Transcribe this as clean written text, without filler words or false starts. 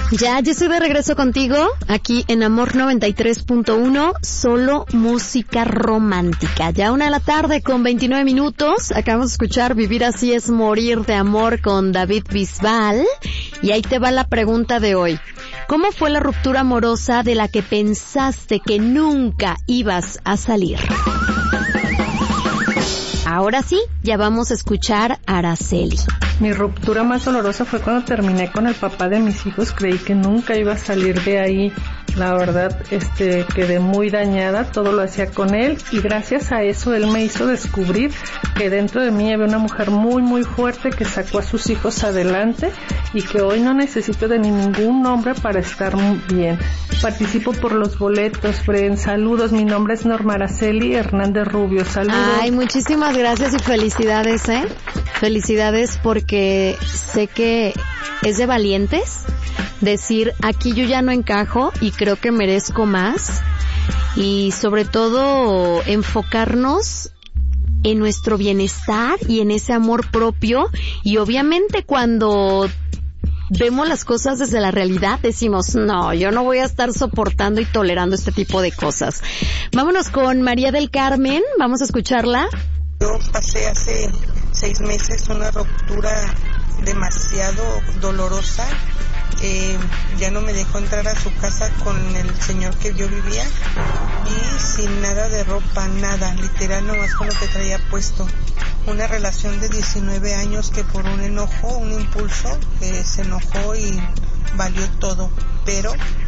Ya estoy de regreso contigo, aquí en Amor 93.1, solo música romántica. Ya 1:00 p.m. 29 minutos, acabamos de escuchar Vivir así es morir de amor con David Bisbal. Y ahí te va la pregunta de hoy. ¿Cómo fue la ruptura amorosa de la que pensaste que nunca ibas a salir? Ahora sí, ya vamos a escuchar a Araceli. Mi ruptura más dolorosa fue cuando terminé con el papá de mis hijos. Creí que nunca iba a salir de ahí. La verdad, quedé muy dañada. Todo lo hacía con él. Y gracias a eso, él me hizo descubrir que dentro de mí había una mujer muy, muy fuerte que sacó a sus hijos adelante y que hoy no necesito de ningún hombre para estar bien. Participo por los boletos, Fren. Saludos. Mi nombre es Norma Araceli Hernández Rubio. Saludos. Ay, muchísimas gracias y felicidades, Felicidades porque sé que es de valientes decir, aquí yo ya no encajo y creo que merezco más. Y sobre todo enfocarnos en nuestro bienestar y en ese amor propio. Y obviamente cuando vemos las cosas desde la realidad, decimos, no, yo no voy a estar soportando y tolerando este tipo de cosas. Vámonos con María del Carmen, vamos a escucharla. Yo pasé hace 6 meses una ruptura demasiado dolorosa. Ya no me dejó entrar a su casa con el señor que yo vivía y sin nada de ropa, nada, literal, nomás con lo que traía puesto. Una relación de 19 años que por un enojo, un impulso, se enojó y valió todo, pero